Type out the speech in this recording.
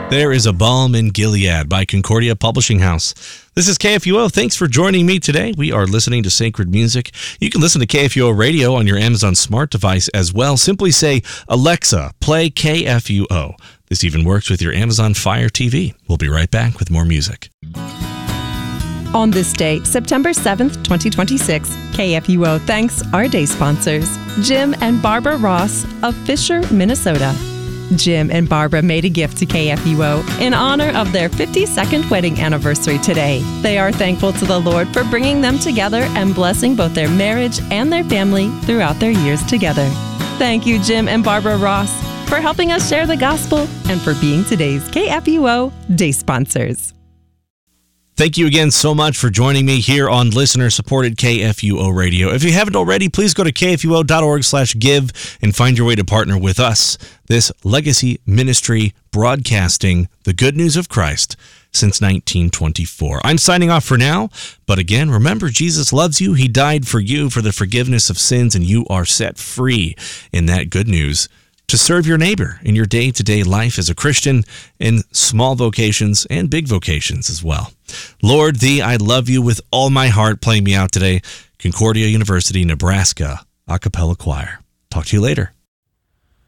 There is a Balm in Gilead by Concordia Publishing House. This is KFUO. Thanks for joining me today. We are listening to sacred music. You can listen to KFUO radio on your Amazon smart device as well. Simply say, Alexa, play KFUO. This even works with your Amazon Fire TV. We'll be right back with more music. On this day, September 7th, 2026, KFUO thanks our day sponsors, Jim and Barbara Ross of Fisher, Minnesota. Jim and Barbara made a gift to KFUO in honor of their 52nd wedding anniversary today. They are thankful to the Lord for bringing them together and blessing both their marriage and their family throughout their years together. Thank you, Jim and Barbara Ross, for helping us share the gospel and for being today's KFUO Day sponsors. Thank you again so much for joining me here on listener-supported KFUO Radio. If you haven't already, please go to kfuo.org/give and find your way to partner with us. This legacy ministry broadcasting the good news of Christ since 1924. I'm signing off for now, but again, remember, Jesus loves you. He died for you for the forgiveness of sins, and you are set free in that good news to serve your neighbor in your day-to-day life as a Christian in small vocations and big vocations as well. Lord, Thee, I love you with all my heart. Playing me out today, Concordia University, Nebraska, a cappella choir. Talk to you later.